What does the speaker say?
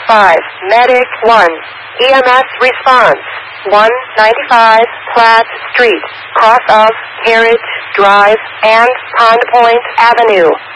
5, Medic 1, EMS response, 195 Platt Street, cross of Carriage Drive and Pond Point Avenue.